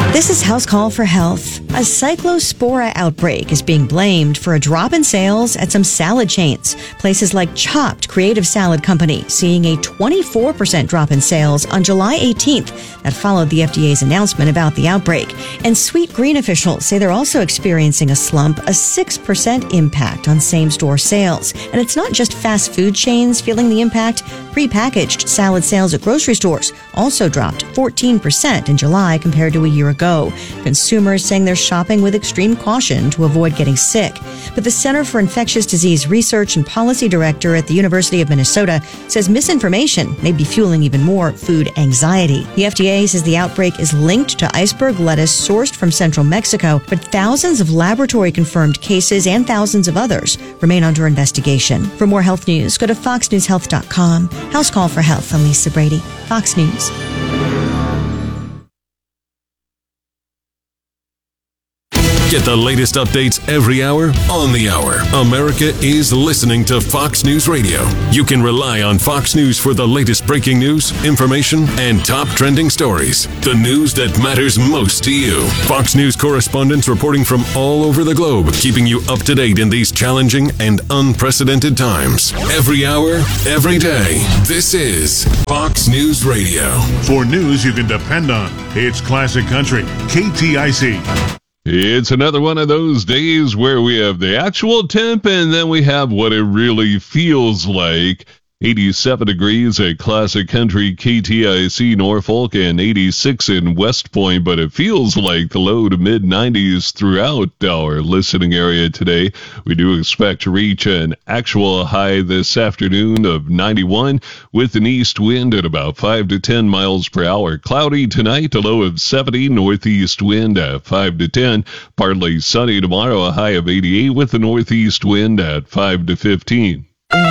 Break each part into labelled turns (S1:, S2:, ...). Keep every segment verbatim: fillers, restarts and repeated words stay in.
S1: This is House Call for Health. A cyclospora outbreak is being blamed for a drop in sales at some salad chains. Places like Chopped Creative Salad Company seeing a twenty-four percent drop in sales on July eighteenth. That followed the F D A's announcement about the outbreak. And Sweet Green officials say they're also experiencing a slump, a six percent impact on same-store sales. And it's not just fast food chains feeling the impact. Prepackaged salad sales at grocery stores also dropped fourteen percent in July compared to a year ago. Consumers saying they're shopping with extreme caution to avoid getting sick. But the Center for Infectious Disease Research and Policy Director at the University of Minnesota says misinformation may be fueling even more food anxiety. The F D A says the outbreak is linked to iceberg lettuce sourced from central Mexico, but thousands of laboratory-confirmed cases and thousands of others remain under investigation. For more health news, go to fox news health dot com. House Call for Health. I'm Lisa Brady, Fox News.
S2: Get the latest updates every hour on the hour. America is listening to Fox News Radio. You can rely on Fox News for the latest breaking news, information, and top trending stories. The news that matters most to you. Fox News correspondents reporting from all over the globe, keeping you up to date in these challenging and unprecedented times. Every hour, every day. This is Fox News Radio.
S3: For news you can depend on, it's Classic Country, K T I C.
S4: It's another one of those days where we have the actual temp and then we have what it really feels like. eighty-seven degrees at Classic Country, K T I C Norfolk, and eighty-six in West Point, but it feels like the low to mid nineties throughout our listening area today. We do expect to reach an actual high this afternoon of ninety-one with an east wind at about five to ten miles per hour. Cloudy tonight, a low of seventy, northeast wind at five to ten. Partly sunny tomorrow, a high of eighty-eight with a northeast wind at five to fifteen.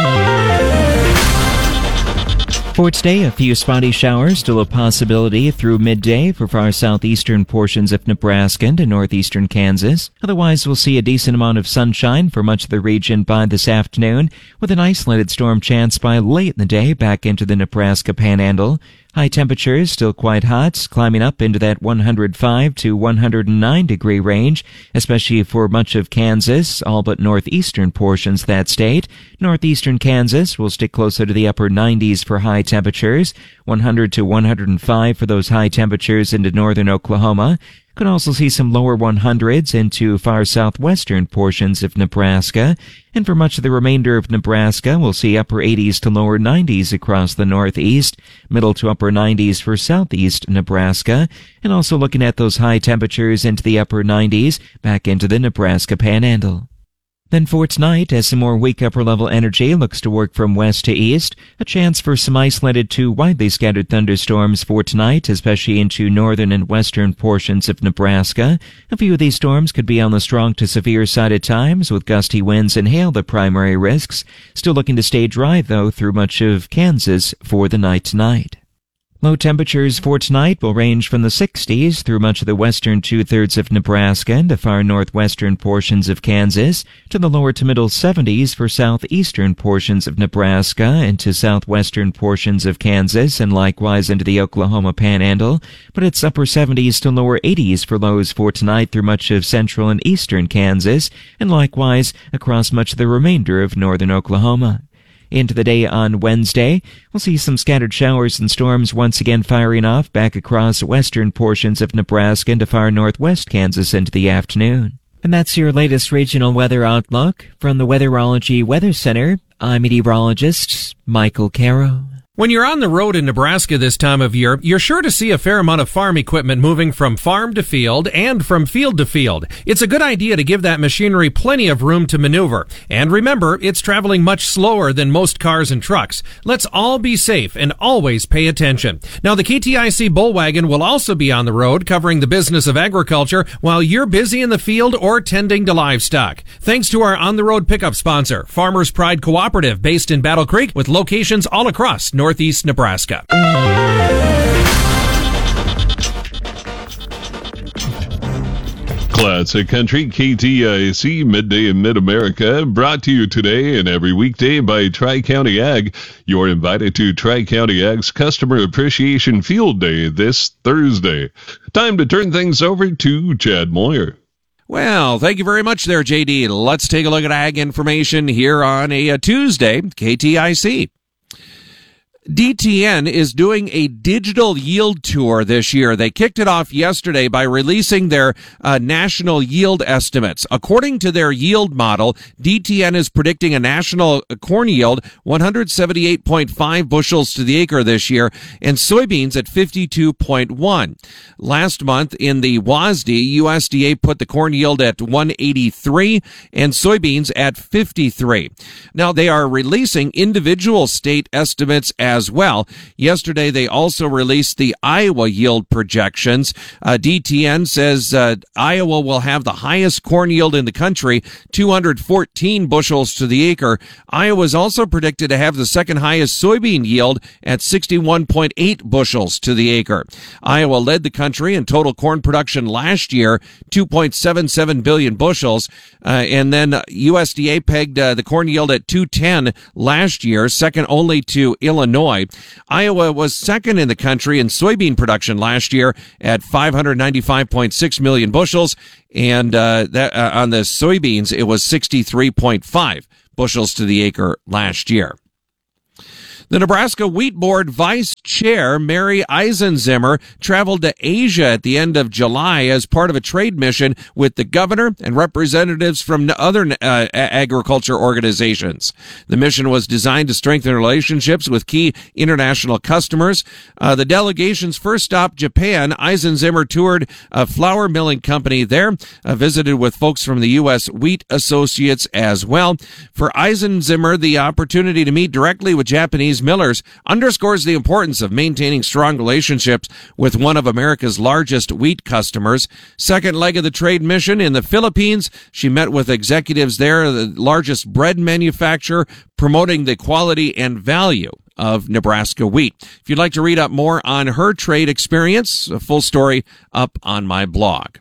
S5: For today, a few spotty showers, still a possibility through midday for far southeastern portions of Nebraska and northeastern Kansas. Otherwise, we'll see a decent amount of sunshine for much of the region by this afternoon, with an isolated storm chance by late in the day back into the Nebraska Panhandle. High temperatures still quite hot, climbing up into that one hundred five to one hundred nine degree range, especially for much of Kansas, all but northeastern portions of that state. Northeastern Kansas will stick closer to the upper nineties for high temperatures, one hundred to one hundred five for those high temperatures into northern Oklahoma. Could also see some lower one hundreds into far southwestern portions of Nebraska. And for much of the remainder of Nebraska, we'll see upper eighties to lower nineties across the northeast, middle to upper nineties for southeast Nebraska, and also looking at those high temperatures into the upper nineties back into the Nebraska Panhandle. Then for tonight, as some more weak upper-level energy looks to work from west to east, a chance for some isolated to widely scattered thunderstorms for tonight, especially into northern and western portions of Nebraska. A few of these storms could be on the strong to severe side at times, with gusty winds and hail the primary risks. Still looking to stay dry, though, through much of Kansas for the night tonight. Low temperatures for tonight will range from the sixties through much of the western two-thirds of Nebraska and the far northwestern portions of Kansas, to the lower to middle seventies for southeastern portions of Nebraska and to southwestern portions of Kansas, and likewise into the Oklahoma Panhandle, but it's upper seventies to lower eighties for lows for tonight through much of central and eastern Kansas, and likewise across much of the remainder of northern Oklahoma. Into the day on Wednesday, we'll see some scattered showers and storms once again firing off back across western portions of Nebraska into far northwest Kansas into the afternoon. And that's your latest regional weather outlook. From the Weatherology Weather Center, I'm meteorologist Michael Caro.
S6: When you're on the road in Nebraska this time of year, you're sure to see a fair amount of farm equipment moving from farm to field and from field to field. It's a good idea to give that machinery plenty of room to maneuver. And remember, it's traveling much slower than most cars and trucks. Let's all be safe and always pay attention. Now, the K T I C Bullwagon will also be on the road covering the business of agriculture while you're busy in the field or tending to livestock. Thanks to our on-the-road pickup sponsor, Farmers Pride Cooperative, based in Battle Creek with locations all across North Northeast Nebraska.
S4: Classic Country K T I C Midday in Mid-America, brought to you today and every weekday by Tri-County Ag. You're invited to Tri-County Ag's Customer Appreciation Field Day this Thursday. Time to turn things over to Chad Moyer.
S7: Well, thank you very much there, J D. Let's take a look at ag information here on a, a Tuesday, K T I C. D T N is doing a digital yield tour this year. They kicked it off yesterday by releasing their uh, national yield estimates. According to their yield model, D T N is predicting a national corn yield one hundred seventy-eight point five bushels to the acre this year and soybeans at fifty-two point one. Last month in the W A S D, U S D A put the corn yield at one eighty-three and soybeans at fifty-three. Now they are releasing individual state estimates as as well. Yesterday, they also released the Iowa yield projections. Uh, D T N says uh, Iowa will have the highest corn yield in the country, two hundred fourteen bushels to the acre. Iowa is also predicted to have the second highest soybean yield at sixty-one point eight bushels to the acre. Iowa led the country in total corn production last year, two point seven seven billion bushels, uh, and then U S D A pegged uh, the corn yield at two ten last year, second only to Illinois. Iowa was second in the country in soybean production last year at five hundred ninety-five point six million bushels, and uh, that, uh, on the soybeans it was sixty-three point five bushels to the acre last year. The Nebraska Wheat Board Vice Chair, Mary Eisenzimmer, traveled to Asia at the end of July as part of a trade mission with the governor and representatives from other uh, agriculture organizations. The mission was designed to strengthen relationships with key international customers. Uh, the delegation's first stop, Japan. Eisenzimmer toured a flour milling company there, uh, visited with folks from the U S Wheat Associates as well. For Eisenzimmer, the opportunity to meet directly with Japanese millers underscores the importance of maintaining strong relationships with one of America's largest wheat customers. Second leg of the trade mission in the Philippines, she met with executives there, the largest bread manufacturer, promoting the quality and value of Nebraska wheat. If you'd like to read up more on her trade experience, a full story up on my blog.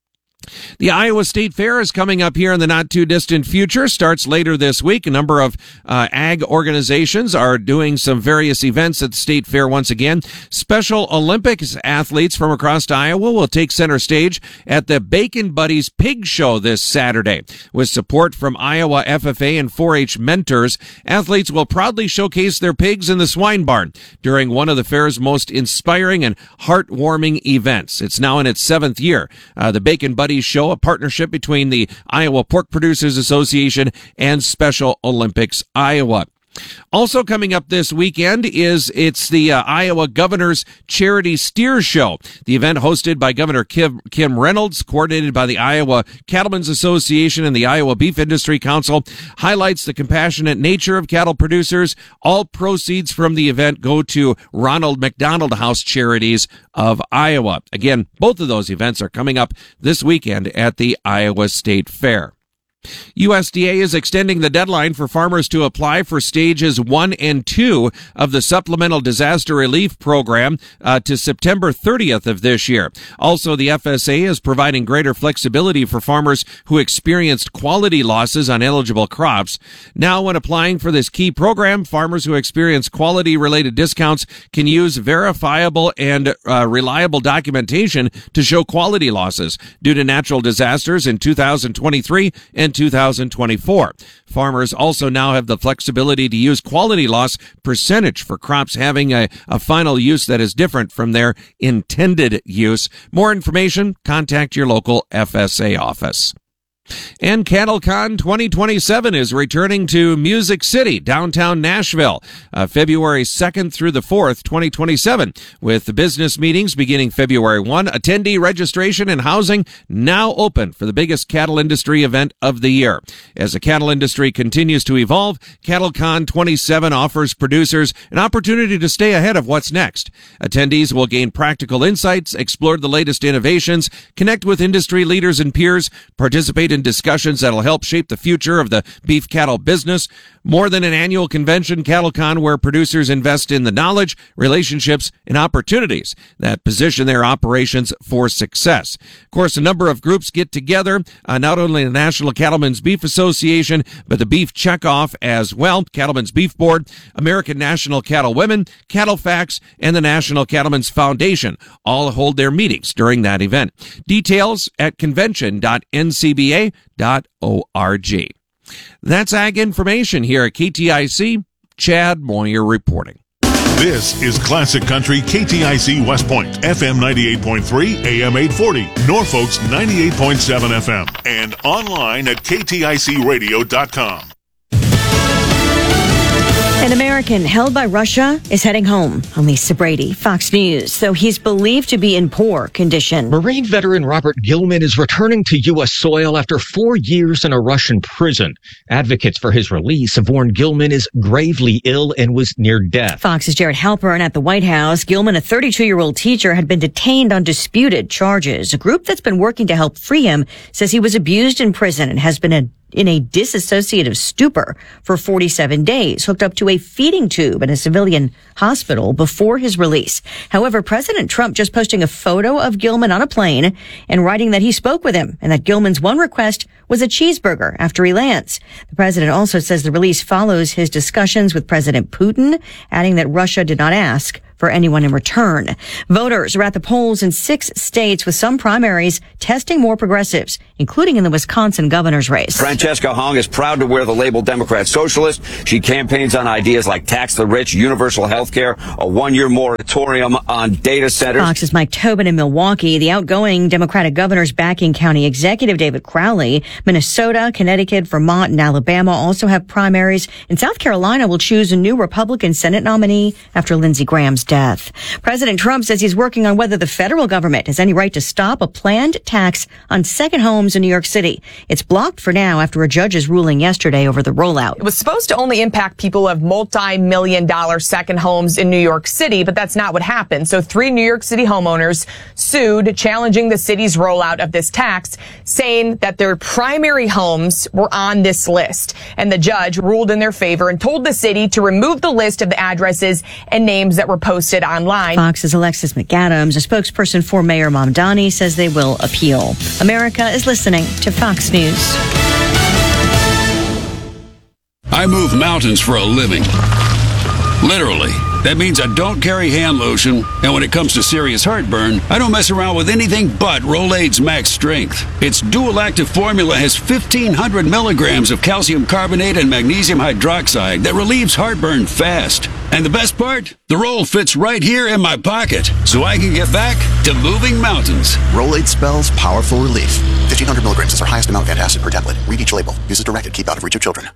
S7: The Iowa State Fair is coming up here in the not-too-distant future. Starts later this week. A number of uh, ag organizations are doing some various events at the State Fair once again. Special Olympics athletes from across Iowa will take center stage at the Bacon Buddies Pig Show this Saturday. With support from Iowa F F A and four H mentors, athletes will proudly showcase their pigs in the swine barn during one of the fair's most inspiring and heartwarming events. It's now in its seventh year. Uh, the Bacon Buddies Show, a partnership between the Iowa Pork Producers Association and Special Olympics Iowa. Also coming up this weekend is it's the uh, Iowa Governor's Charity Steer Show. The event hosted by Governor Kim, Kim Reynolds, coordinated by the Iowa Cattlemen's Association and the Iowa Beef Industry Council, highlights the compassionate nature of cattle producers. All proceeds from the event go to Ronald McDonald House Charities of Iowa. Again, both of those events are coming up this weekend at the Iowa State Fair. U S D A is extending the deadline for farmers to apply for stages one and two of the Supplemental Disaster Relief Program uh, to September thirtieth of this year. Also, the F S A is providing greater flexibility for farmers who experienced quality losses on eligible crops. Now, when applying for this key program, farmers who experience quality-related discounts can use verifiable and uh, reliable documentation to show quality losses due to natural disasters in two thousand twenty-three and two thousand twenty-four. Farmers also now have the flexibility to use quality loss percentage for crops having a, a final use that is different from their intended use. More information, contact your local F S A office. And CattleCon twenty twenty-seven is returning to Music City, downtown Nashville, uh, February second through the fourth, twenty twenty-seven, with the business meetings beginning February first. Attendee registration and housing now open for the biggest cattle industry event of the year. As the cattle industry continues to evolve, CattleCon twenty-seven offers producers an opportunity to stay ahead of what's next. Attendees will gain practical insights, explore the latest innovations, connect with industry leaders and peers, participate in convention, discussions that'll help shape the future of the beef cattle business. More than an annual convention, CattleCon, where producers invest in the knowledge, relationships, and opportunities that position their operations for success. Of course, a number of groups get together, uh, not only the National Cattlemen's Beef Association, but the Beef Checkoff as well, Cattlemen's Beef Board, American National Cattle Women, CattleFax, and the National Cattlemen's Foundation all hold their meetings during that event. Details at convention dot n c b a dot org. That's Ag Information here at K T I C. Chad Moyer reporting.
S3: This is Classic Country K T I C West Point, F M ninety-eight point three, A M eight forty, Norfolk's ninety-eight point seven F M, and online at k t i c radio dot com.
S1: An American held by Russia is heading home. I'm Lisa Brady, Fox News. Though he's believed to be in poor condition.
S8: Marine veteran Robert Gilman is returning to U S soil after four years in a Russian prison. Advocates for his release have warned Gilman is gravely ill and was near death.
S1: Fox's Jared Halpern at the White House. Gilman, a thirty-two-year-old teacher, had been detained on disputed charges. A group that's been working to help free him says he was abused in prison and has been a in a disassociative stupor for forty-seven days, hooked up to a feeding tube in a civilian hospital before his release. However, President Trump just posting a photo of Gilman on a plane and writing that he spoke with him and that Gilman's one request was a cheeseburger after he lands. The president also says the release follows his discussions with President Putin, adding that Russia did not ask for anyone in return. Voters are at the polls in six states with some primaries testing more progressives, including in the Wisconsin governor's race.
S9: Francesca Hong is proud to wear the label Democrat Socialist. She campaigns on ideas like tax the rich, universal health care, a one-year moratorium on data centers.
S1: Fox's Mike Tobin in Milwaukee. The outgoing Democratic governor's backing county executive David Crowley. Minnesota, Connecticut, Vermont, and Alabama also have primaries. And South Carolina will choose a new Republican Senate nominee after Lindsey Graham's death. President Trump says he's working on whether the federal government has any right to stop a planned tax on second homes in New York City. It's blocked for now after a judge's ruling yesterday over the rollout.
S10: It was supposed to only impact people who have multi-million dollar second homes in New York City, but that's not what happened. So three New York City homeowners sued, challenging the city's rollout of this tax, saying that their primary homes were on this list. And the judge ruled in their favor and told the city to remove the list of the addresses and names that were posted online.
S1: Fox's Alexis McAdams, a spokesperson for Mayor Mamdani, says they will appeal. America is listening to Fox News.
S11: I move mountains for a living. Literally. That means I don't carry hand lotion, and when it comes to serious heartburn, I don't mess around with anything but Rolaids Max Strength. Its dual-active formula has fifteen hundred milligrams of calcium carbonate and magnesium hydroxide that relieves heartburn fast. And the best part? The roll fits right here in my pocket, so I can get back to moving mountains.
S12: Rolaids spells powerful relief. fifteen hundred milligrams is our highest amount of antacid per tablet. Read each label. Use as directed. Keep out of reach of children.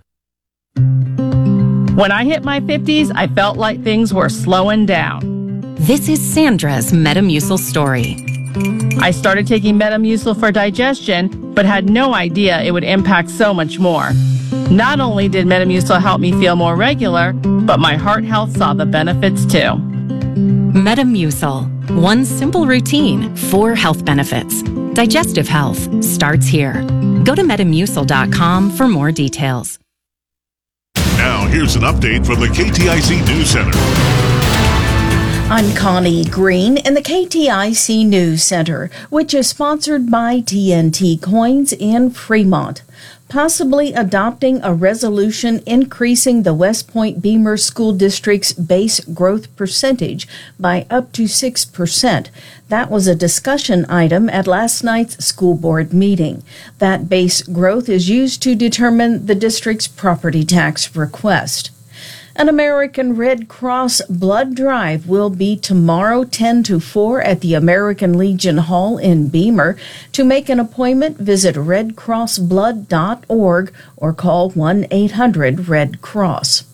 S13: When I hit my fifties, I felt like things were slowing down.
S14: This is Sandra's Metamucil story.
S13: I started taking Metamucil for digestion, but had no idea it would impact so much more. Not only did Metamucil help me feel more regular, but my heart health saw the benefits too.
S14: Metamucil. One simple routine, four health benefits. Digestive health starts here. Go to metamucil dot com for more details.
S3: Now, here's an update from the K T I C News Center.
S15: I'm Connie Green in the K T I C News Center, which is sponsored by T N T Coins in Fremont. Possibly adopting a resolution increasing the West Point Beamer School District's base growth percentage by up to six percent. That was a discussion item at last night's school board meeting. That base growth is used to determine the district's property tax request. An American Red Cross blood drive will be tomorrow ten to four at the American Legion Hall in Beamer. To make an appointment, visit red cross blood dot org or call one eight hundred red cross.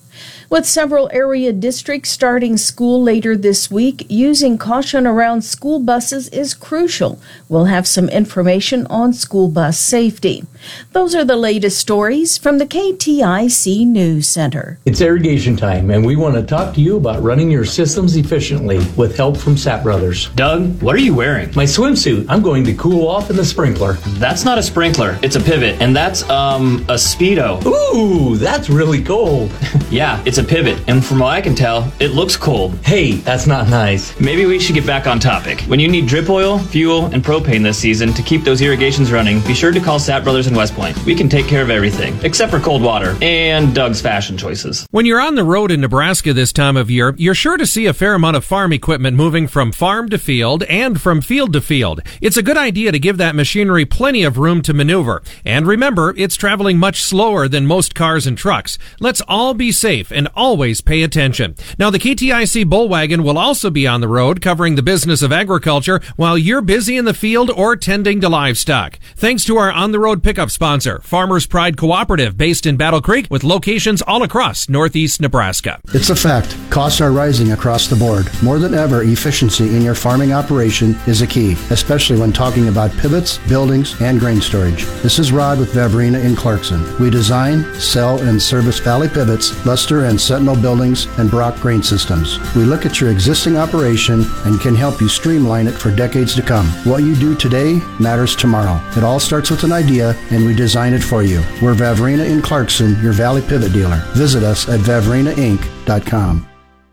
S15: With several area districts starting school later this week, using caution around school buses is crucial. We'll have some information on school bus safety. Those are the latest stories from the K T I C News Center.
S16: It's irrigation time, and we want to talk to you about running your systems efficiently with help from Sapp Brothers.
S17: Doug, what are you wearing?
S16: My swimsuit. I'm going to cool off in the sprinkler.
S17: That's not a sprinkler. It's a pivot, and that's, um, a Speedo.
S16: Ooh, that's really cold.
S17: Yeah, it's a pivot, and from what I can tell, it looks cold.
S16: Hey, that's not nice.
S17: Maybe we should get back on topic. When you need drip oil, fuel, and propane this season to keep those irrigations running, be sure to call Sapp Brothers in West Point. We can take care of everything, except for cold water and Doug's fashion choices.
S6: When you're on the road in Nebraska this time of year, you're sure to see a fair amount of farm equipment moving from farm to field and from field to field. It's a good idea to give that machinery plenty of room to maneuver. And remember, it's traveling much slower than most cars and trucks. Let's all be safe and always pay attention. Now, the K T I C Bullwagon will also be on the road covering the business of agriculture while you're busy in the field or tending to livestock. Thanks to our on-the-road pickup sponsor, Farmers Pride Cooperative, based in Battle Creek with locations all across northeast Nebraska.
S18: It's a fact. Costs are rising across the board. More than ever, efficiency in your farming operation is a key, especially when talking about pivots, buildings, and grain storage. This is Rod with Vavrina in Clarkson. We design, sell, and service Valley Pivots, Luster and Sentinel buildings, and Brock grain systems. We look at your existing operation and can help you streamline it for decades to come. What you do today matters tomorrow. It all starts with an idea, and we design it for you. We're Vavrina in Clarkson, your Valley Pivot dealer. Visit us at vavrina inc dot com.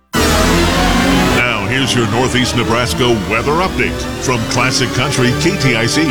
S3: Now, here's your Northeast Nebraska weather update from Classic Country K T I C.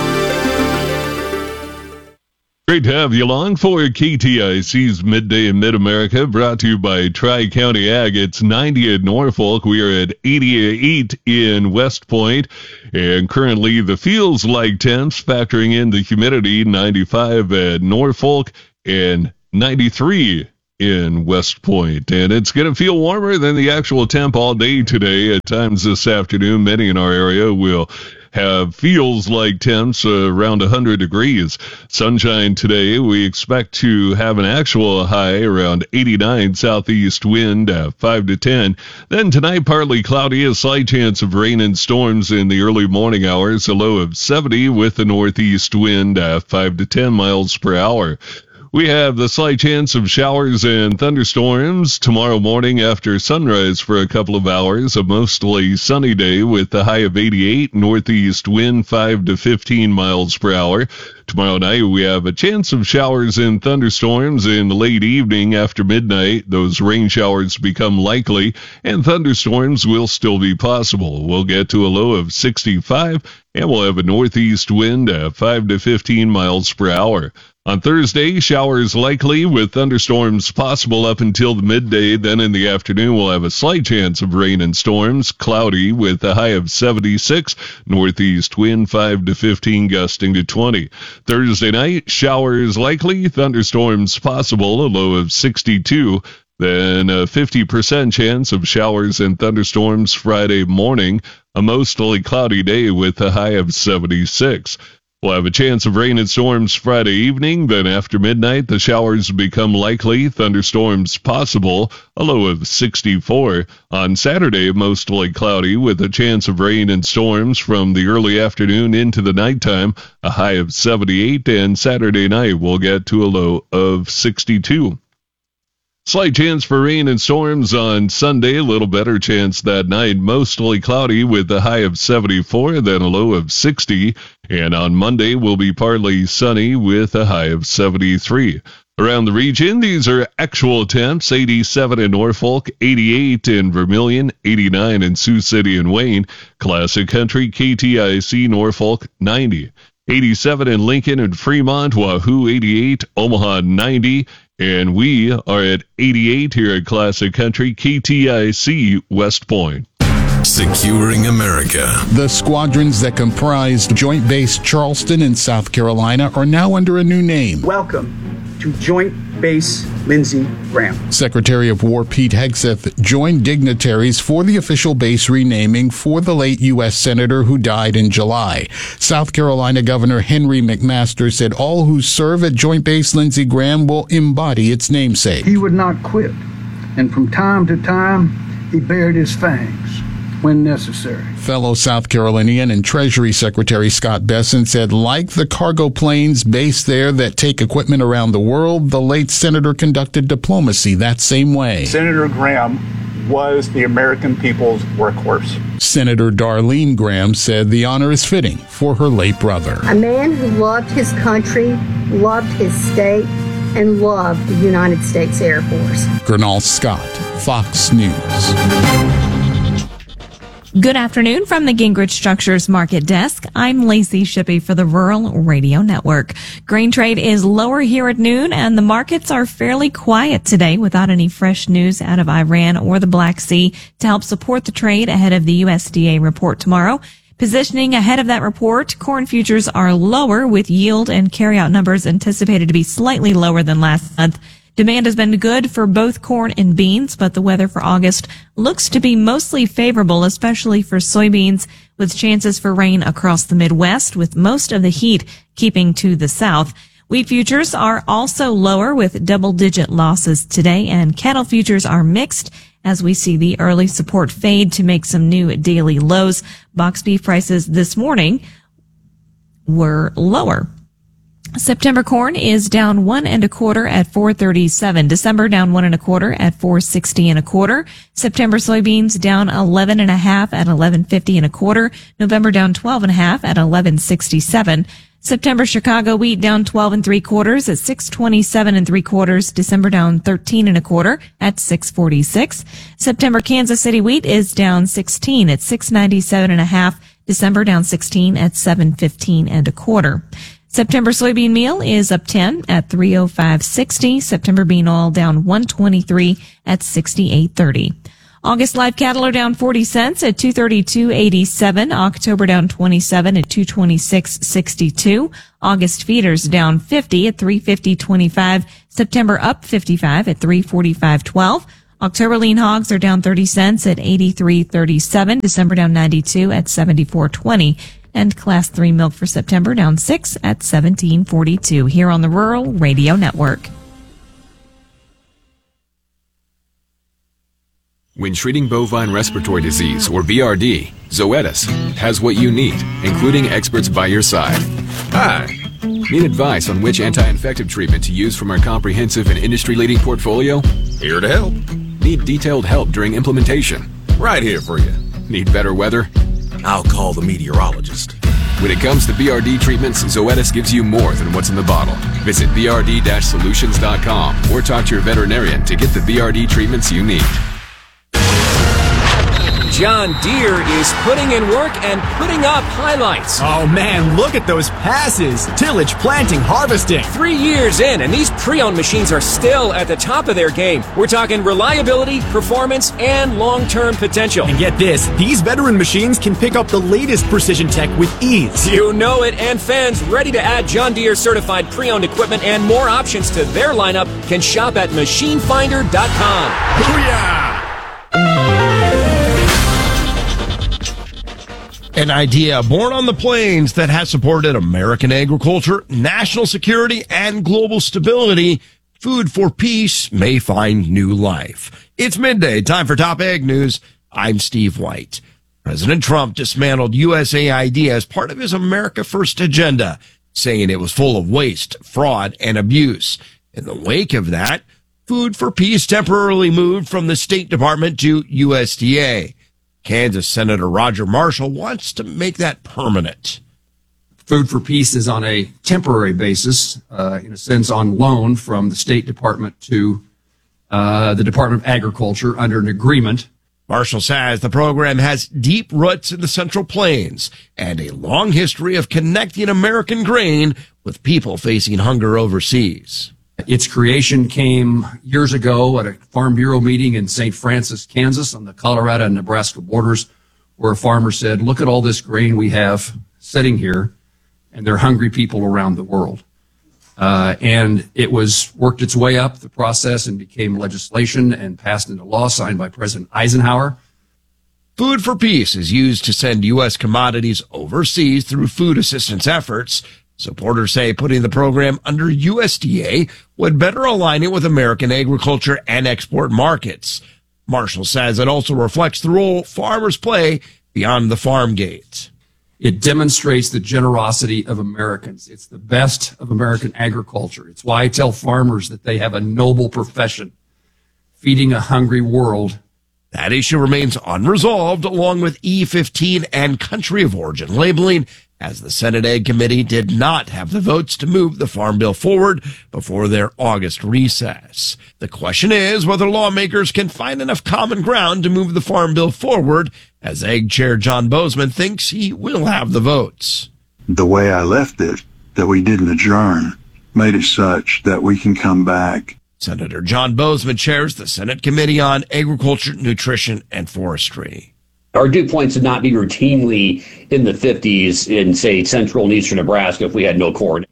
S4: Great to have you along for K T I C's Midday in Mid-America, brought to you by Tri-County Ag. It's ninety at Norfolk. We are at eighty-eight in West Point, and currently the feels like temps, factoring in the humidity, ninety-five at Norfolk and ninety-three in West Point. And it's going to feel warmer than the actual temp all day today. At times this afternoon, many in our area will have feels like temps uh, around one hundred degrees. Sunshine today. We expect to have an actual high around eighty-nine, southeast wind at five to ten. Then tonight, partly cloudy, a slight chance of rain and storms in the early morning hours, a low of seventy with the northeast wind at five to ten miles per hour. We have the slight chance of showers and thunderstorms tomorrow morning after sunrise for a couple of hours. A mostly sunny day with the high of eighty-eight, northeast wind five to fifteen miles per hour. Tomorrow night we have a chance of showers and thunderstorms in the late evening after midnight. Those rain showers become likely and thunderstorms will still be possible. We'll get to a low of sixty-five and we'll have a northeast wind at five to fifteen miles per hour. On Thursday, showers likely with thunderstorms possible up until the midday. Then in the afternoon, we'll have a slight chance of rain and storms, cloudy with a high of seventy-six, northeast wind five to fifteen, gusting to twenty. Thursday night, showers likely, thunderstorms possible, a low of sixty-two. Then a fifty percent chance of showers and thunderstorms Friday morning, a mostly cloudy day with a high of seventy-six. We'll have a chance of rain and storms Friday evening. Then after midnight, the showers become likely, thunderstorms possible, a low of sixty-four. On Saturday, mostly cloudy with a chance of rain and storms from the early afternoon into the nighttime, a high of seventy-eight. And Saturday night, we'll get to a low of sixty-two. Slight chance for rain and storms on Sunday, a little better chance that night, mostly cloudy with a high of seventy-four, then a low of sixty. And on Monday will be partly sunny with a high of seventy-three. Around the region, these are actual temps, eighty-seven in Norfolk, eighty-eight in Vermilion, eighty-nine in Sioux City and Wayne. Classic Country, K T I C, Norfolk, ninety. eighty-seven in Lincoln and Fremont, Wahoo, eighty-eight, Omaha, ninety. And we are at eighty-eight here at Classic Country, K T I C, West Point.
S2: Securing America.
S19: The squadrons that comprised Joint Base Charleston in South Carolina are now under a new name.
S20: Welcome to Joint Base Lindsey Graham.
S19: Secretary of War Pete Hegseth joined dignitaries for the official base renaming for the late U S Senator who died in July. South Carolina Governor Henry McMaster said all who serve at Joint Base Lindsey Graham will embody its namesake.
S20: He would not quit and from time to time he bared his fangs when necessary.
S19: Fellow South Carolinian and Treasury Secretary Scott Bessent said, like the cargo planes based there that take equipment around the world, the late senator conducted diplomacy that same way.
S21: Senator Graham was the American people's workhorse.
S19: Senator Darlene Graham said the honor is fitting for her late brother.
S22: A man who loved his country, loved his state, and loved the United States Air Force.
S19: Gernal Scott, Fox News.
S23: Good afternoon from the Gingrich Structures Market Desk. I'm Lacey Shippey for the Rural Radio Network. Grain trade is lower here at noon, and the markets are fairly quiet today without any fresh news out of Iran or the Black Sea to help support the trade ahead of the U S D A report tomorrow. Positioning ahead of that report, corn futures are lower with yield and carryout numbers anticipated to be slightly lower than last month. Demand has been good for both corn and beans, but the weather for August looks to be mostly favorable, especially for soybeans, with chances for rain across the Midwest, with most of the heat keeping to the south. Wheat futures are also lower with double-digit losses today, and cattle futures are mixed as we see the early support fade to make some new daily lows. Box beef prices this morning were lower. September corn is down one and a quarter at four thirty-seven. December down one and a quarter at four sixty and a quarter. September soybeans down eleven and a half at eleven fifty and a quarter. November down twelve and a half at eleven sixty-seven. September Chicago wheat down twelve and three quarters at six twenty-seven and three quarters. December down thirteen and a quarter at six forty-six. September Kansas City wheat is down sixteen at six ninety-seven and a half. December down sixteen at seven fifteen and a quarter. September soybean meal is up ten at three oh five sixty. September bean oil down one twenty-three at sixty-eight thirty. August live cattle are down forty cents at two thirty-two eighty-seven. October down twenty-seven at two twenty-six sixty-two. August feeders down fifty at three fifty twenty-five. September up fifty-five at three forty-five twelve. October lean hogs are down thirty cents at eighty-three thirty-seven. December down ninety-two at seventy-four twenty. And Class three milk for September down six at seventeen forty-two here on the Rural Radio Network.
S24: When treating bovine respiratory disease, or B R D, Zoetis has what you need, including experts by your side. Hi. Need advice on which anti-infective treatment to use from our comprehensive and industry-leading portfolio? Here to help. Need detailed help during implementation? Right here for you. Need better weather? I'll call the meteorologist. When it comes to B R D treatments, Zoetis gives you more than what's in the bottle. Visit b r d dash solutions dot com or talk to your veterinarian to get the B R D treatments you need.
S25: John Deere is putting in work and putting up highlights.
S26: Oh man, look at those passes. Tillage, planting, harvesting.
S25: Three years in, and these pre-owned machines are still at the top of their game. We're talking reliability, performance, and long-term potential.
S26: And get this, these veteran machines can pick up the latest precision tech with ease.
S25: You know it, and fans ready to add John Deere certified pre-owned equipment and more options to their lineup can shop at machine finder dot com.
S26: Booyah!
S27: An idea born on the plains that has supported American agriculture, national security, and global stability. Food for Peace may find new life. It's midday, time for Top Ag News. I'm Steve White. President Trump dismantled U S A I D as part of his America First agenda, saying it was full of waste, fraud, and abuse. In the wake of that, Food for Peace temporarily moved from the State Department to U S D A. Kansas Senator Roger Marshall wants to make that permanent.
S28: Food for Peace is on a temporary basis, uh, in a sense on loan from the State Department to uh, the Department of Agriculture under an agreement.
S27: Marshall says the program has deep roots in the Central Plains and a long history of connecting American grain with people facing hunger overseas.
S28: Its creation came years ago at a Farm Bureau meeting in Saint Francis, Kansas, on the Colorado and Nebraska borders, where a farmer said, look at all this grain we have sitting here, and they're hungry people around the world. Uh, and it was worked its way up the process and became legislation and passed into law signed by President Eisenhower.
S27: Food for Peace is used to send U S commodities overseas through food assistance efforts. Supporters say putting the program under U S D A would better align it with American agriculture and export markets. Marshall says it also reflects the role farmers play beyond the farm gate.
S28: It demonstrates the generosity of Americans. It's the best of American agriculture. It's why I tell farmers that they have a noble profession, feeding a hungry world.
S27: That issue remains unresolved, along with E fifteen and country of origin labeling, as the Senate Ag Committee did not have the votes to move the Farm Bill forward before their August recess. The question is whether lawmakers can find enough common ground to move the Farm Bill forward, as Ag Chair John Bozeman thinks he will have the votes.
S1: The way I left it, that we didn't adjourn, made it such that we can come back.
S27: Senator John Bozeman chairs the Senate Committee on Agriculture, Nutrition, and Forestry.
S5: Our dew points would not be routinely in the fifties in, say, central and eastern Nebraska if we had no corn.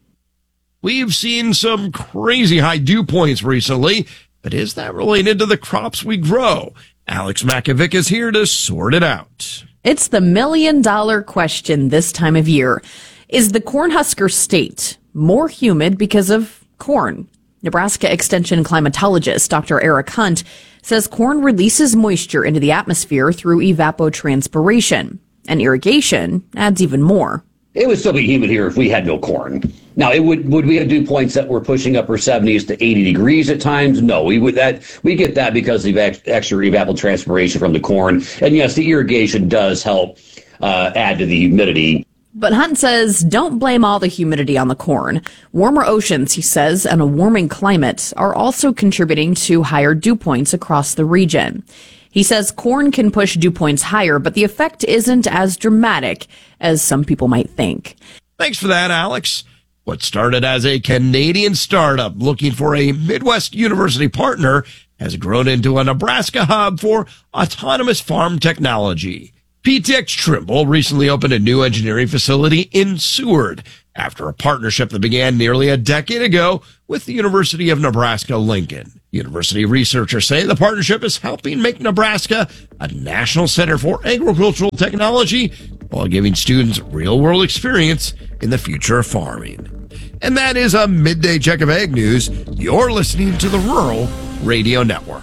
S27: We've seen some crazy high dew points recently, but is that related to the crops we grow? Alex Makovic is here to sort it out.
S7: It's the million-dollar question this time of year. Is the Cornhusker State more humid because of corn? Nebraska Extension climatologist Doctor Eric Hunt says corn releases moisture into the atmosphere through evapotranspiration, and irrigation adds even more.
S5: It would still be humid here if we had no corn. Now, it would would we have dew points that were pushing upper seventies to eighty degrees at times? No, we would that we get that because of the extra evapotranspiration from the corn. And yes, the irrigation does help uh, add to the humidity.
S7: But Hunt says don't blame all the humidity on the corn. Warmer oceans, he says, and a warming climate are also contributing to higher dew points across the region. He says corn can push dew points higher, but the effect isn't as dramatic as some people might think.
S27: Thanks for that, Alex. What started as a Canadian startup looking for a Midwest university partner has grown into a Nebraska hub for autonomous farm technology. P T X Trimble recently opened a new engineering facility in Seward after a partnership that began nearly a decade ago with the University of Nebraska-Lincoln. University researchers say the partnership is helping make Nebraska a national center for agricultural technology while giving students real-world experience in the future of farming. And that is a midday check of Ag News. You're listening to the Rural Radio Network.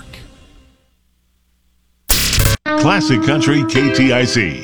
S3: Classic Country K T I C.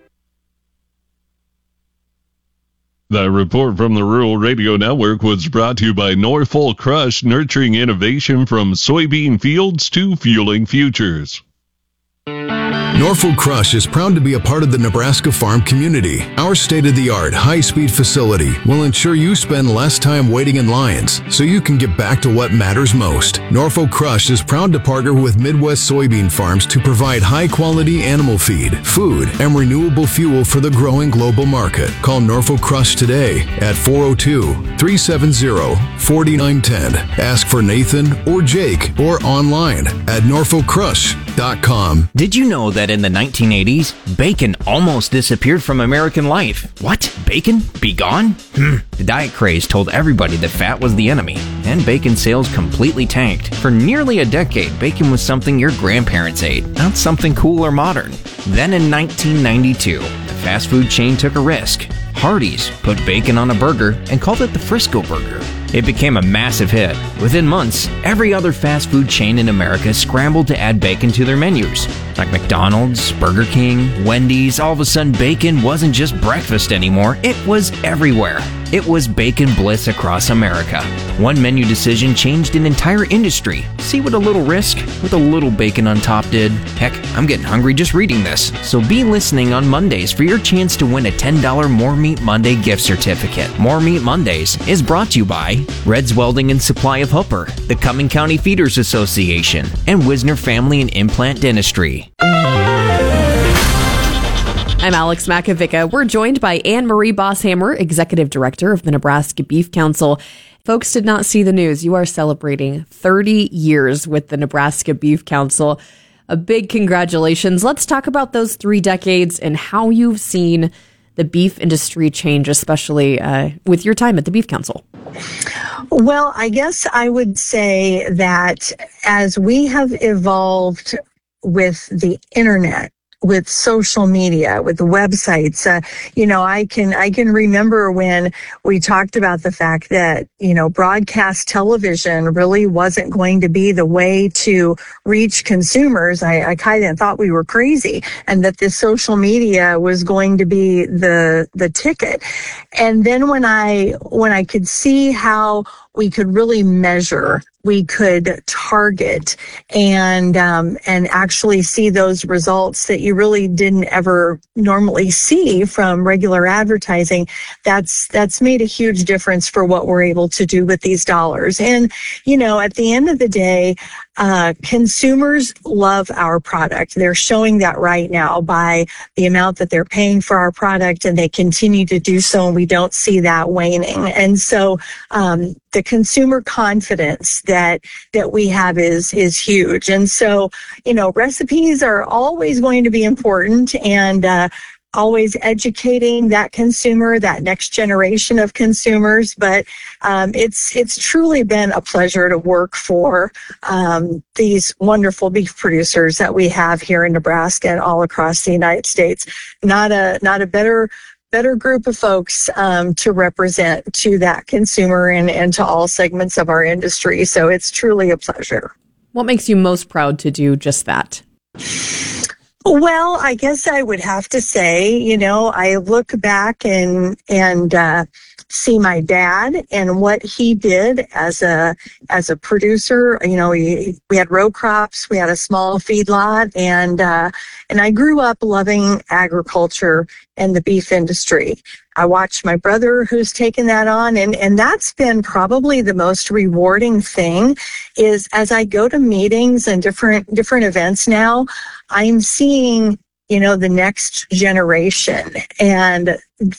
S4: The report from the Rural Radio Network was brought to you by Norfolk Crush, nurturing innovation from soybean fields to fueling futures.
S8: Norfolk Crush is proud to be a part of the Nebraska farm community. Our state-of-the-art, high-speed facility will ensure you spend less time waiting in lines so you can get back to what matters most. Norfolk Crush is proud to partner with Midwest soybean farms to provide high-quality animal feed, food, and renewable fuel for the growing global market. Call Norfolk Crush today at four oh two, three seven zero, four nine one zero. Ask for Nathan or Jake or online at norfolk crush dot com.
S9: Did you know that in the nineteen eighties, bacon almost disappeared from American life? What? Bacon? Be gone? Hmm. The diet craze told everybody that fat was the enemy, and bacon sales completely tanked. For nearly a decade, bacon was something your grandparents ate, not something cool or modern. Then in nineteen ninety-two, the fast food chain took a risk. Hardee's put bacon on a burger and called it the Frisco Burger. It became a massive hit. Within months, every other fast food chain in America scrambled to add bacon to their menus. Like McDonald's, Burger King, Wendy's, all of a sudden bacon wasn't just breakfast anymore, it was everywhere. It was bacon bliss across America. One menu decision changed an entire industry. See what a little risk with a little bacon on top did? Heck, I'm getting hungry just reading this. So be listening on Mondays for your chance to win a ten dollars More Meat Monday gift certificate. More Meat Mondays is brought to you by Red's Welding and Supply of Hooper, the Cumming County Feeders Association, and Wisner Family and Implant Dentistry.
S7: I'm Alex Makovica. We're joined by Anne Marie Bosshammer, Executive Director of the Nebraska Beef Council. Folks did not see the news. You are celebrating thirty years with the Nebraska Beef Council. A big congratulations. Let's talk about those three decades and how you've seen the beef industry change, especially uh, with your time at the Beef Council.
S10: Well, I guess I would say that as we have evolved with the internet, with social media, with the websites. Uh, you know, I can, I can remember when we talked about the fact that, you know, broadcast television really wasn't going to be the way to reach consumers. I, I kind of thought we were crazy, and that this social media was going to be the, the ticket. And then when I, when I could see how we could really measure, we could target, and um, and actually see those results that you really didn't ever normally see from regular advertising. That's that's made a huge difference for what we're able to do with these dollars. And you know, at the end of the day, uh, consumers love our product. They're showing that right now by the amount that they're paying for our product, and they continue to do so, and we don't see that waning. And so um, the consumer confidence that that we have is is huge. And so, you know, recipes are always going to be important, and uh, always educating that consumer, that next generation of consumers. But um, it's it's truly been a pleasure to work for um, these wonderful beef producers that we have here in Nebraska and all across the United States. Not a not a better better group of folks um, to represent to that consumer and, and to all segments of our industry. So it's truly a pleasure.
S7: What makes you most proud to do just that?
S10: Well, I guess I would have to say, you know, I look back and and uh, see my dad and what he did as a as a producer. You know, we, we had row crops, we had a small feedlot, and uh, and I grew up loving agriculture and the beef industry. I watched my brother who's taken that on, and, and that's been probably the most rewarding thing is as I go to meetings and different different events now, I'm seeing, you know, the next generation and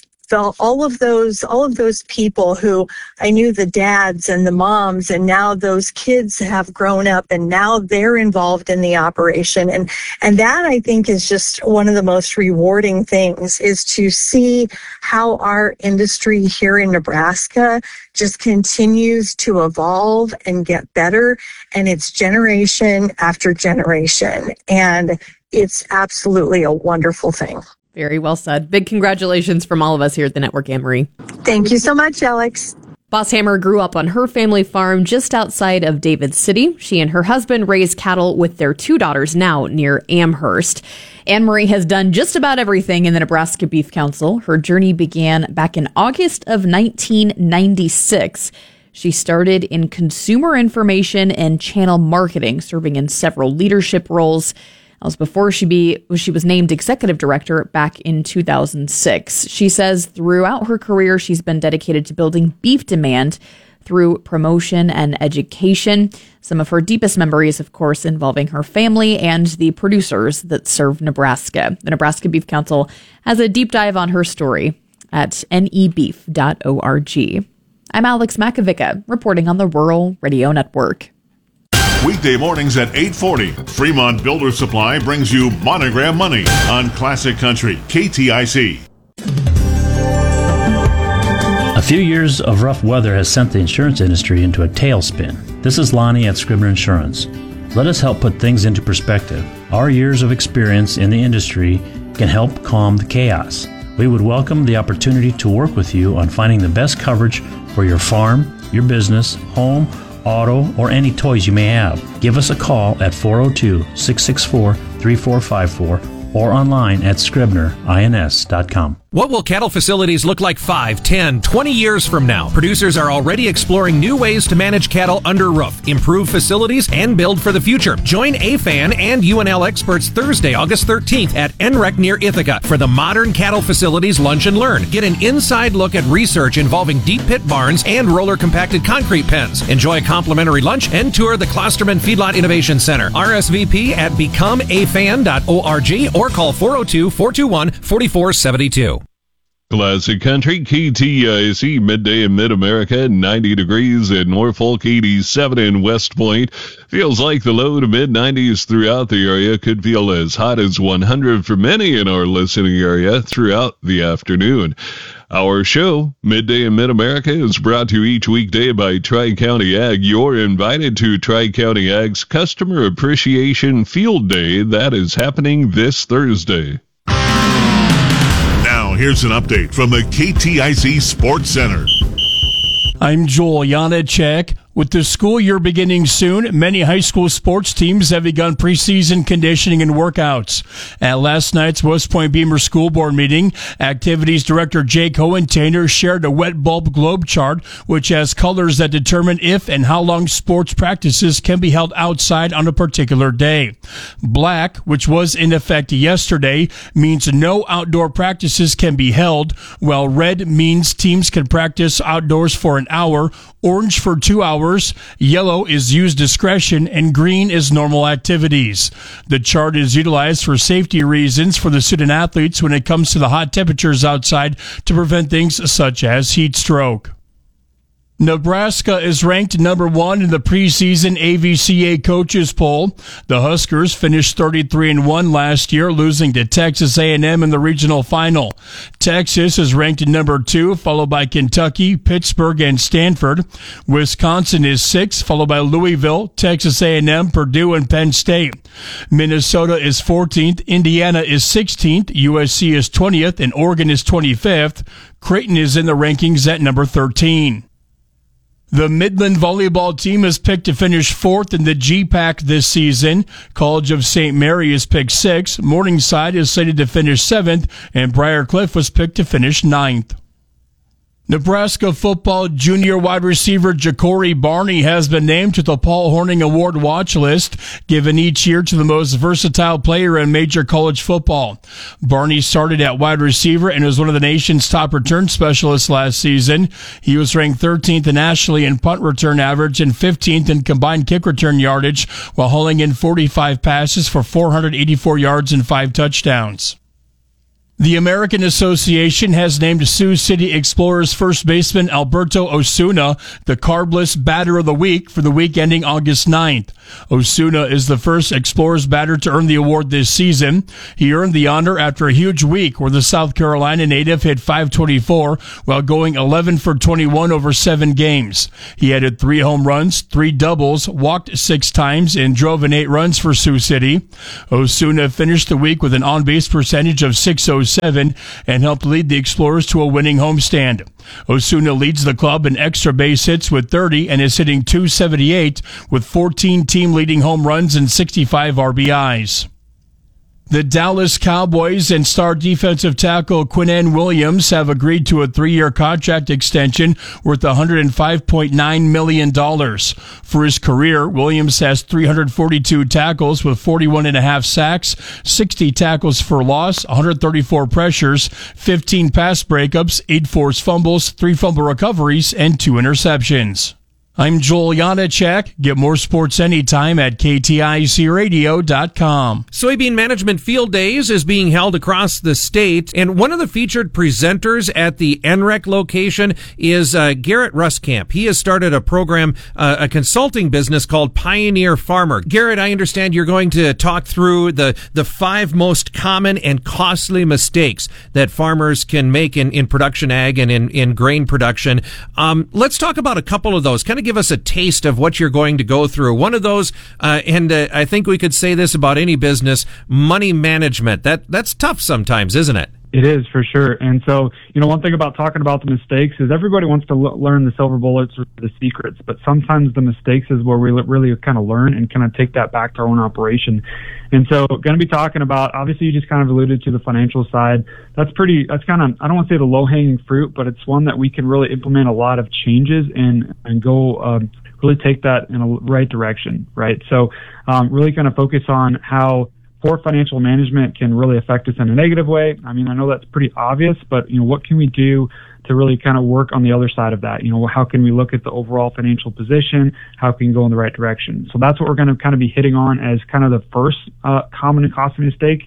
S10: all of those all of those people who I knew, the dads and the moms, and now those kids have grown up and now they're involved in the operation. And and that, I think, is just one of the most rewarding things, is to see how our industry here in Nebraska just continues to evolve and get better, and it's generation after generation, and it's absolutely a wonderful thing.
S7: Very well said. Big congratulations from all of us here at the network, Anne-Marie.
S10: Thank you so much, Alex.
S7: Boss Hammer grew up on her family farm just outside of David City. She and her husband raised cattle with their two daughters now near Amherst. Anne-Marie has done just about everything in the Nebraska Beef Council. Her journey began back in August of nineteen ninety-six. She started in consumer information and channel marketing, serving in several leadership roles. That was before she be she was named executive director back in two thousand six. She says throughout her career, she's been dedicated to building beef demand through promotion and education. Some of her deepest memories, of course, involving her family and the producers that serve Nebraska. The Nebraska Beef Council has a deep dive on her story at N E beef dot org. I'm Alex Makovica, reporting on the Rural Radio Network.
S3: Weekday mornings at eight forty, Fremont Builder Supply brings you Monogram Money on Classic Country, K T I C.
S6: A few years of rough weather has sent the insurance industry into a tailspin. This is Lonnie at Scribner Insurance. Let us help put things into perspective. Our years of experience in the industry can help calm the chaos. We would welcome the opportunity to work with you on finding the best coverage for your farm, your business, home, auto, or any toys you may have. Give us a call at four oh two, six six four, three four five four or online at scribner ins dot com.
S11: What will cattle facilities look like five, ten, twenty years from now? Producers are already exploring new ways to manage cattle under roof, improve facilities, and build for the future. Join A F A N and U N L experts Thursday, August thirteenth at N R E C near Ithaca for the Modern Cattle Facilities Lunch and Learn. Get an inside look at research involving deep pit barns and roller compacted concrete pens. Enjoy a complimentary lunch and tour the Klosterman Feedlot Innovation Center. R S V P at become a fan dot org or call four oh two, four two one, four four seven two.
S4: Classic Country, K T I C, midday in Mid-America, ninety degrees in Norfolk, eighty-seven in West Point. Feels like the low to mid-nineties throughout the area. Could feel as hot as one hundred for many in our listening area throughout the afternoon. Our show, Midday in Mid-America, is brought to you each weekday by Tri-County Ag. You're invited to Tri-County Ag's Customer Appreciation Field Day. That is happening this Thursday.
S3: Now, here's an update from the K T I C Sports Center.
S2: I'm Joel Janacek. With the school year beginning soon, many high school sports teams have begun preseason conditioning and workouts. At last night's West Point Beamer School Board meeting, Activities Director Jake Hohen-Tainer shared a wet bulb globe chart, which has colors that determine if and how long sports practices can be held outside on a particular day. Black, which was in effect yesterday, means no outdoor practices can be held, while red means teams can practice outdoors for an hour, orange for two hours, yellow is use discretion, and green is normal activities. The chart is utilized for safety reasons for the student athletes when it comes to the hot temperatures outside to prevent things such as heat stroke. Nebraska is ranked number one in the preseason A V C A coaches poll. The Huskers finished thirty-three and one last year, losing to Texas A and M in the regional final. Texas is ranked number two, followed by Kentucky, Pittsburgh, and Stanford. Wisconsin is sixth, followed by Louisville, Texas A and M, Purdue, and Penn State. Minnesota is fourteenth, Indiana is sixteenth, U S C is twentieth, and Oregon is twenty-fifth. Creighton is in the rankings at number thirteen. The Midland volleyball team is picked to finish fourth in the G PAC this season. College of Saint Mary is picked sixth. Morningside is slated to finish seventh, and Briarcliff was picked to finish ninth. Nebraska football junior wide receiver Ja'Cory Barney has been named to the Paul Hornung Award watch list, given each year to the most versatile player in major college football. Barney started at wide receiver and was one of the nation's top return specialists last season. He was ranked thirteenth nationally in punt return average and fifteenth in combined kick return yardage, while hauling in forty-five passes for four hundred eighty-four yards and five touchdowns. The American Association has named Sioux City Explorers first baseman Alberto Osuna the Carbless Batter of the Week for the week ending August ninth. Osuna is the first Explorers batter to earn the award this season. He earned the honor after a huge week where the South Carolina native hit five twenty-four while going eleven for twenty-one over seven games. He added three home runs, three doubles, walked six times, and drove in eight runs for Sioux City. Osuna finished the week with an on-base percentage of six oh seven and helped lead the Explorers to a winning homestand. Osuna leads the club in extra base hits with thirty and is hitting two seventy-eight with fourteen team-leading home runs and sixty-five R B Is. The Dallas Cowboys and star defensive tackle Quinnen Williams have agreed to a three-year contract extension worth one hundred five point nine million dollars. For his career, Williams has three hundred forty-two tackles with forty-one and a half sacks, sixty tackles for loss, one hundred thirty-four pressures, fifteen pass breakups, eight forced fumbles, three fumble recoveries, and two interceptions. I'm Joel Janacek. Get more sports anytime at K T I C radio dot com.
S11: Soybean Management Field Days is being held across the state, and one of the featured presenters at the N R E C location is uh, Garrett Ruskamp. He has started a program, uh, a consulting business called Pioneer Farmer. Garrett, I understand you're going to talk through the, the five most common and costly mistakes that farmers can make in, in production ag and in, in grain production. Um, let's talk about a couple of those. Kind of give us a taste of what you're going to go through. One of those, uh, and uh, I think we could say this about any business, money management. That that's tough sometimes, isn't it?
S12: It is, for sure. And so, you know, one thing about talking about the mistakes is everybody wants to l- learn the silver bullets or the secrets, but sometimes the mistakes is where we l- really kind of learn and kind of take that back to our own operation. And so going to be talking about, obviously you just kind of alluded to the financial side. That's pretty, that's kind of, I don't want to say the low-hanging fruit, but it's one that we can really implement a lot of changes and, and go, um, really take that in a right direction, right? So, um, really kind of focus on how poor financial management can really affect us in a negative way. I mean, I know that's pretty obvious, but, you know, what can we do to really kind of work on the other side of that? You know, how can we look at the overall financial position? How can we go in the right direction? So that's what we're going to kind of be hitting on as kind of the first uh, common and costly mistake.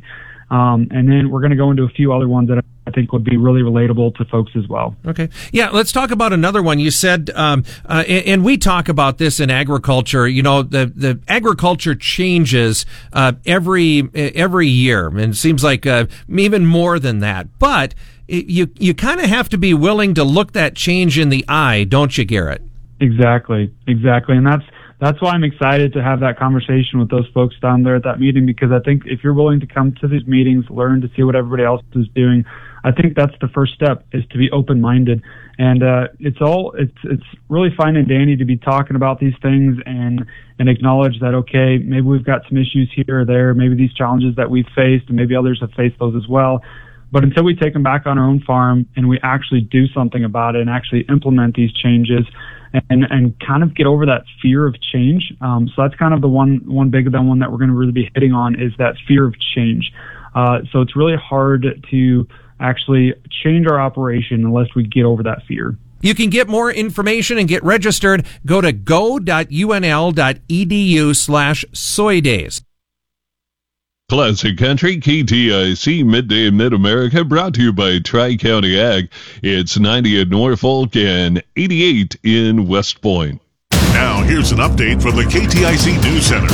S12: Um, and then we're going to go into a few other ones that I think would be really relatable to folks as well.
S11: Okay. Yeah, let's talk about another one. You said, um, uh, and, and we talk about this in agriculture, you know, the, the agriculture changes uh, every every year, and it seems like uh, even more than that. But it, you you kind of have to be willing to look that change in the eye, don't you, Garrett?
S12: Exactly, exactly. And that's That's why I'm excited to have that conversation with those folks down there at that meeting, because I think if you're willing to come to these meetings, learn to see what everybody else is doing, I think that's the first step, is to be open-minded. And uh, it's all it's it's really fine and dandy to be talking about these things and and acknowledge that, okay, maybe we've got some issues here or there, maybe these challenges that we've faced, and maybe others have faced those as well. But until we take them back on our own farm and we actually do something about it and actually implement these changes and and kind of get over that fear of change. Um, so that's kind of the one one big one that we're going to really be hitting on, is that fear of change. Uh, so it's really hard to actually change our operation unless we get over that fear.
S11: You can get more information and get registered. Go to go.unl.edu slash soy days.
S4: Classic Country, K T I C, Midday Mid-America, brought to you by Tri-County Ag. It's ninety in Norfolk and eighty-eight in West Point.
S3: Now, here's an update from the K T I C News Center.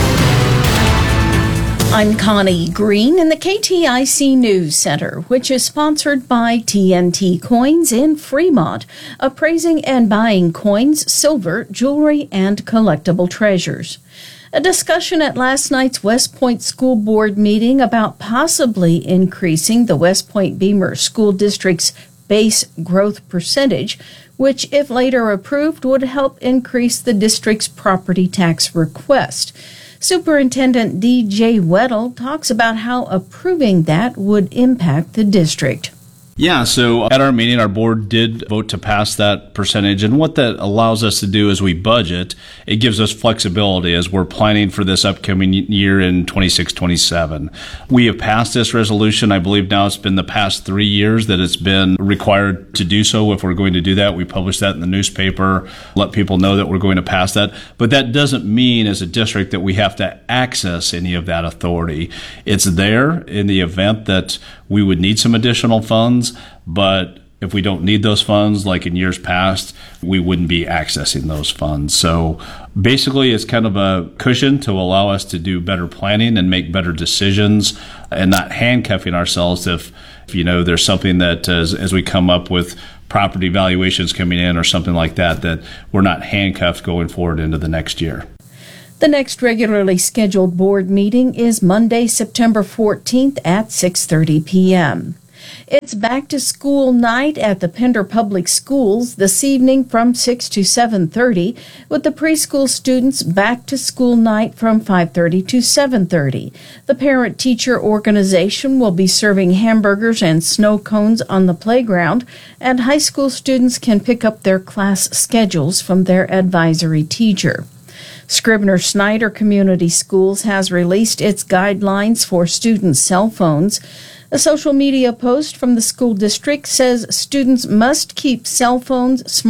S13: I'm Connie Green in the K T I C News Center, which is sponsored by T N T Coins in Fremont, appraising and buying coins, silver, jewelry, and collectible treasures. A discussion at last night's West Point School Board meeting about possibly increasing the West Point Beamer School District's base growth percentage, which, if later approved, would help increase the district's property tax request. Superintendent D J Weddle talks about how approving that would impact the district.
S14: Yeah, so at our meeting, our board did vote to pass that percentage. And what that allows us to do is we budget. It gives us flexibility as we're planning for this upcoming year in twenty-six twenty-seven. We have passed this resolution. I believe now it's been the past three years that it's been required to do so. If we're going to do that, we publish that in the newspaper, let people know that we're going to pass that. But that doesn't mean as a district that we have to access any of that authority. It's there in the event that we would need some additional funds, but if we don't need those funds, like in years past, we wouldn't be accessing those funds. So basically, it's kind of a cushion to allow us to do better planning and make better decisions and not handcuffing ourselves if, if you know, there's something that as, as we come up with property valuations coming in or something like that, that we're not handcuffed going forward into the next year.
S13: The next regularly scheduled board meeting is Monday, September fourteenth at six thirty p.m. It's back to school night at the Pender Public Schools this evening from six to seven thirty, with the preschool students back to school night from five thirty to seven thirty. The parent-teacher organization will be serving hamburgers and snow cones on the playground, and high school students can pick up their class schedules from their advisory teacher. Scribner-Snyder Community Schools has released its guidelines for student cell phones. A social media post from the school district says students must keep cell phones,